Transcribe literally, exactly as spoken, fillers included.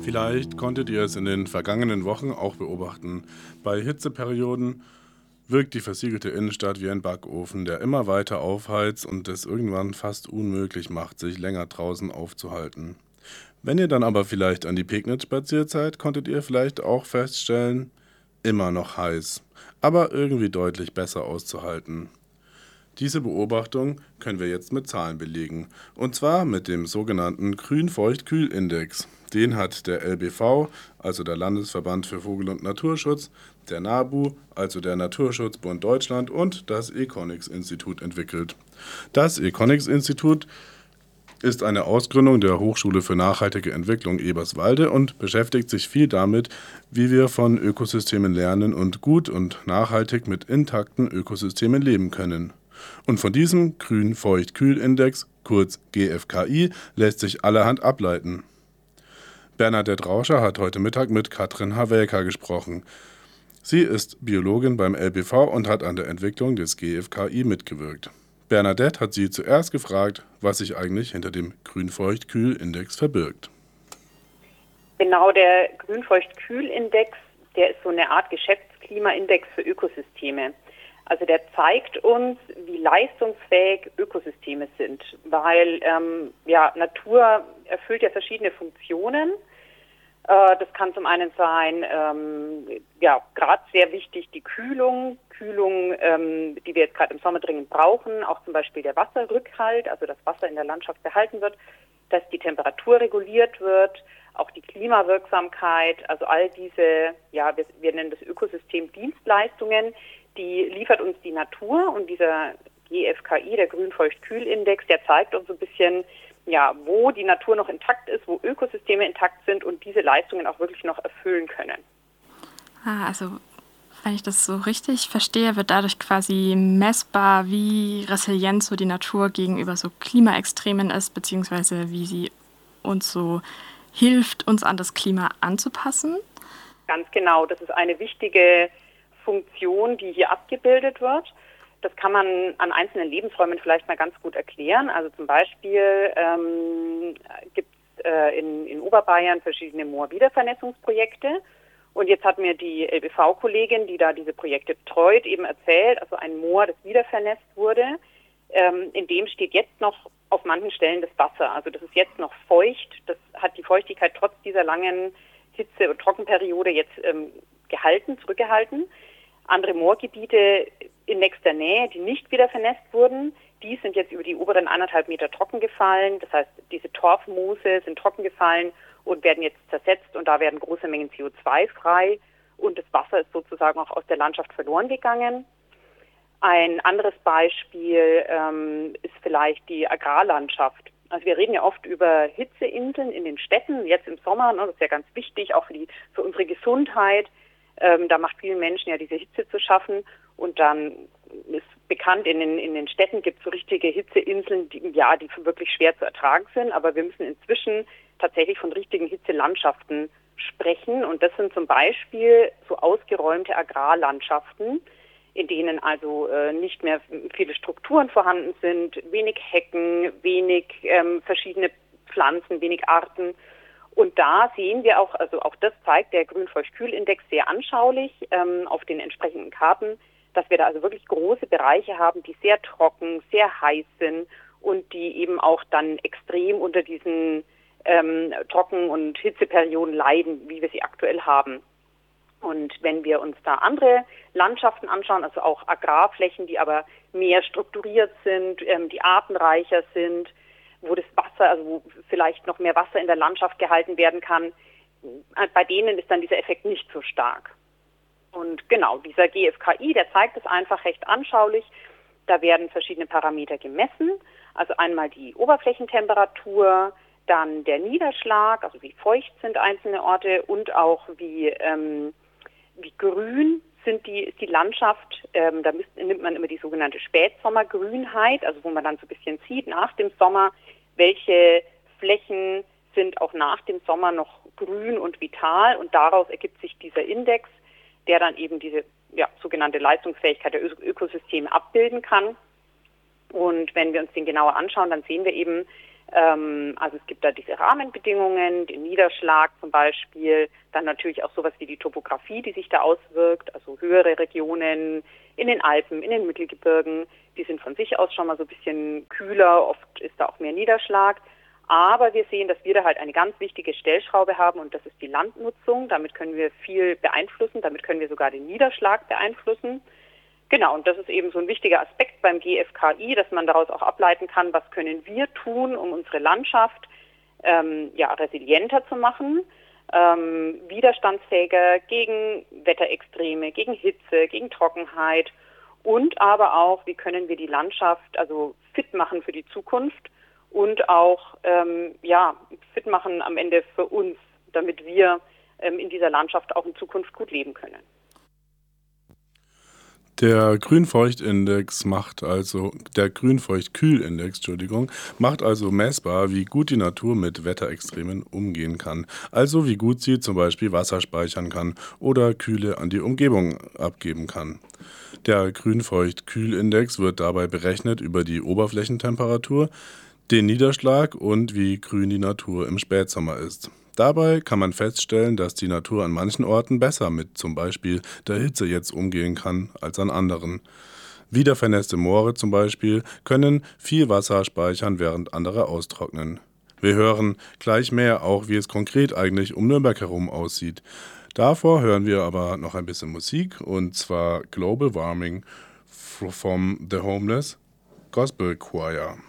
Vielleicht konntet ihr es in den vergangenen Wochen auch beobachten. Bei Hitzeperioden wirkt die versiegelte Innenstadt wie ein Backofen, der immer weiter aufheizt und es irgendwann fast unmöglich macht, sich länger draußen aufzuhalten. Wenn ihr dann aber vielleicht an die Pegnitz spaziert seid, konntet ihr vielleicht auch feststellen, immer noch heiß, aber irgendwie deutlich besser auszuhalten. Diese Beobachtung können wir jetzt mit Zahlen belegen, und zwar mit dem sogenannten Grün-Feucht-Kühl-Index. Den hat der L B V, also der Landesverband für Vogel- und Naturschutz, der NABU, also der Naturschutzbund Deutschland und das Econics-Institut entwickelt. Das Econics-Institut ist eine Ausgründung der Hochschule für nachhaltige Entwicklung Eberswalde und beschäftigt sich viel damit, wie wir von Ökosystemen lernen und gut und nachhaltig mit intakten Ökosystemen leben können. Und von diesem Grün-Feucht-Kühl-Index, kurz G F K I, lässt sich allerhand ableiten. Bernadette Rauscher hat heute Mittag mit Katrin Hawelka gesprochen. Sie ist Biologin beim L B V und hat an der Entwicklung des G F K I mitgewirkt. Bernadette hat sie zuerst gefragt, was sich eigentlich hinter dem Grün-Feucht-Kühl-Index verbirgt. Genau, der Grün-Feucht-Kühl-Index, der ist so eine Art Geschäftsklimaindex für Ökosysteme. Also der zeigt uns, wie leistungsfähig Ökosysteme sind, weil ähm, ja, Natur erfüllt ja verschiedene Funktionen. Äh, das kann zum einen sein, ähm, ja, gerade sehr wichtig die Kühlung, Kühlung, ähm, die wir jetzt gerade im Sommer dringend brauchen, auch zum Beispiel der Wasserrückhalt, also dass Wasser in der Landschaft behalten wird, dass die Temperatur reguliert wird, auch die Klimawirksamkeit, also all diese, ja, wir, wir nennen das Ökosystem Dienstleistungen, die liefert uns die Natur, und dieser G F K I, der Grün-Feucht-Kühl-Index, der zeigt uns so ein bisschen, ja, wo die Natur noch intakt ist, wo Ökosysteme intakt sind und diese Leistungen auch wirklich noch erfüllen können. Ah, also wenn ich das so richtig verstehe, wird dadurch quasi messbar, wie resilient so die Natur gegenüber so Klimaextremen ist, beziehungsweise wie sie uns so hilft, uns an das Klima anzupassen. Ganz genau, das ist eine wichtige Funktion, die hier abgebildet wird. Das kann man an einzelnen Lebensräumen vielleicht mal ganz gut erklären. Also zum Beispiel ähm, gibt es äh, in, in Oberbayern verschiedene Moor-Wiedervernässungsprojekte. Und jetzt hat mir die L B V-Kollegin, die da diese Projekte betreut, eben erzählt, also ein Moor, das wiedervernässt wurde, ähm, in dem steht jetzt noch auf manchen Stellen das Wasser. Also das ist jetzt noch feucht. Das hat die Feuchtigkeit trotz dieser langen Hitze- und Trockenperiode jetzt ähm, gehalten, zurückgehalten. Andere Moorgebiete in nächster Nähe, die nicht wieder vernässt wurden, die sind jetzt über die oberen anderthalb Meter trocken gefallen. Das heißt, diese Torfmoose sind trocken gefallen und werden jetzt zersetzt, und da werden große Mengen C O zwei frei, und das Wasser ist sozusagen auch aus der Landschaft verloren gegangen. Ein anderes Beispiel ähm, ist vielleicht die Agrarlandschaft. Also wir reden ja oft über Hitzeinseln in den Städten, jetzt im Sommer, ne, das ist ja ganz wichtig, auch für, die, für unsere Gesundheit. Ähm, da macht vielen Menschen ja diese Hitze zu schaffen, und dann ist bekannt, in den, in den Städten gibt es so richtige Hitzeinseln, die, ja, die wirklich schwer zu ertragen sind, aber wir müssen inzwischen tatsächlich von richtigen Hitzelandschaften sprechen, und das sind zum Beispiel so ausgeräumte Agrarlandschaften, in denen also äh, nicht mehr viele Strukturen vorhanden sind, wenig Hecken, wenig ähm, verschiedene Pflanzen, wenig Arten. Und da sehen wir auch, also auch das zeigt der Grün-Feucht-Kühl-Index sehr anschaulich ähm, auf den entsprechenden Karten, dass wir da also wirklich große Bereiche haben, die sehr trocken, sehr heiß sind und die eben auch dann extrem unter diesen ähm, Trocken- und Hitzeperioden leiden, wie wir sie aktuell haben. Und wenn wir uns da andere Landschaften anschauen, also auch Agrarflächen, die aber mehr strukturiert sind, ähm, die artenreicher sind, wo das Wasser, also wo vielleicht noch mehr Wasser in der Landschaft gehalten werden kann, bei denen ist dann dieser Effekt nicht so stark. Und genau, dieser G F K I, der zeigt es einfach recht anschaulich. Da werden verschiedene Parameter gemessen, also einmal die Oberflächentemperatur, dann der Niederschlag, also wie feucht sind einzelne Orte, und auch wie, ähm, wie grün sind die, ist die Landschaft. Ähm, da misst, nimmt man immer die sogenannte Spätsommergrünheit, also wo man dann so ein bisschen sieht nach dem Sommer, welche Flächen sind auch nach dem Sommer noch grün und vital, und daraus ergibt sich dieser Index, der dann eben diese ja, sogenannte Leistungsfähigkeit der Ö- Ökosysteme abbilden kann. Und wenn wir uns den genauer anschauen, dann sehen wir eben, Ähm, also es gibt da diese Rahmenbedingungen, den Niederschlag zum Beispiel, dann natürlich auch sowas wie die Topografie, die sich da auswirkt, also höhere Regionen in den Alpen, in den Mittelgebirgen, die sind von sich aus schon mal so ein bisschen kühler, oft ist da auch mehr Niederschlag. Aber wir sehen, dass wir da halt eine ganz wichtige Stellschraube haben und das ist die Landnutzung. Damit können wir viel beeinflussen, damit können wir sogar den Niederschlag beeinflussen. Genau, und das ist eben so ein wichtiger Aspekt beim G F K I, dass man daraus auch ableiten kann, was können wir tun, um unsere Landschaft ähm, ja, resilienter zu machen, ähm, widerstandsfähiger gegen Wetterextreme, gegen Hitze, gegen Trockenheit und aber auch, wie können wir die Landschaft also fit machen für die Zukunft und auch ähm, ja, fit machen am Ende für uns, damit wir ähm, in dieser Landschaft auch in Zukunft gut leben können. Der Grünfeuchtindex macht also, der Grünfeuchtkühlindex, Entschuldigung, macht also messbar, wie gut die Natur mit Wetterextremen umgehen kann. Also wie gut sie zum Beispiel Wasser speichern kann oder Kühle an die Umgebung abgeben kann. Der Grünfeuchtkühlindex wird dabei berechnet über die Oberflächentemperatur, den Niederschlag und wie grün die Natur im Spätsommer ist. Dabei kann man feststellen, dass die Natur an manchen Orten besser mit zum Beispiel der Hitze jetzt umgehen kann als an anderen. Wiedervernässte Moore zum Beispiel können viel Wasser speichern, während andere austrocknen. Wir hören gleich mehr, auch wie es konkret eigentlich um Nürnberg herum aussieht. Davor hören wir aber noch ein bisschen Musik, und zwar Global Warming vom The Homeless Gospel Choir.